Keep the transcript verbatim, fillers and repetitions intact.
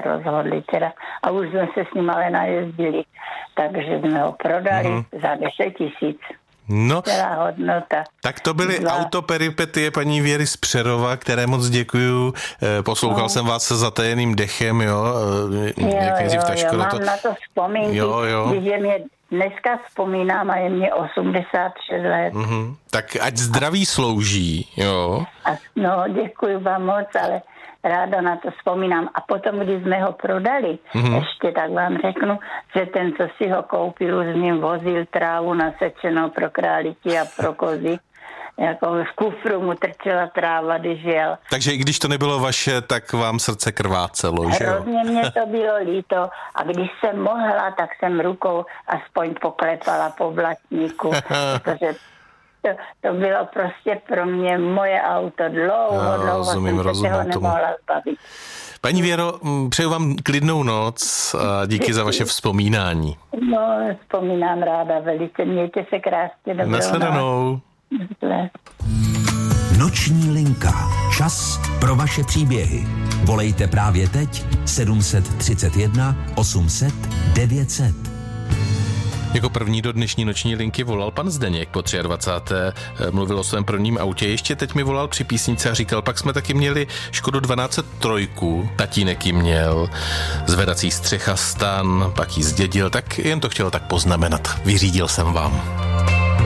rozhodli teda. A už jsme se s ním ale najezdili. Takže jsme ho prodali mm. za deset tisíc. No, celá hodnota. Tak to byly Dva. autoperipetie paní Věry z Přerova, které moc děkuju. Poslouchal no. jsem vás se zatajeným dechem, jo. Jo, Jak jo, ta jo, škoda, mám to... na to vzpomínky, jo, jo. když je mě dneska vzpomínám a je mě osmdesát šest let. Mm-hmm. Tak ať zdraví slouží, jo. A, no, děkuji vám moc, ale ráda na to vzpomínám. A potom, když jsme ho prodali, mm-hmm. ještě tak vám řeknu, že ten, co si ho koupil, s ním vozil trávu nasečenou pro králíky a pro kozy. Jako v kufru mu trčela tráva, když jel. Takže i když to nebylo vaše, tak vám srdce krvácelo, že jo? Hrozně mě to bylo líto a když jsem mohla, tak jsem rukou aspoň poklepala po blatníku, protože to, to bylo prostě pro mě moje auto. Dlouho, no, dlouho rozumím, jsem se rozumím toho tomu. nemohla zbavit. Paní Věro, přeju vám klidnou noc a díky Děkuji. za vaše vzpomínání. No, vzpomínám ráda velice. Mějte se krásně. Dobrou Nasledanou. Noční linka. Čas pro vaše příběhy. Volejte právě teď sedm set třicet jedna osm set devět set. Jako první do dnešní noční linky volal pan Zdeněk po dvacáté třetí Mluvil o svém prvním autě. Ještě teď mi volal při písničce a říkal, pak jsme taky měli Škodu dvanáct set tři, tatínek ji měl, zvedací střecha stan, pak ji zdědil, tak jen to chtěl tak poznamenat. Vyřídil jsem vám.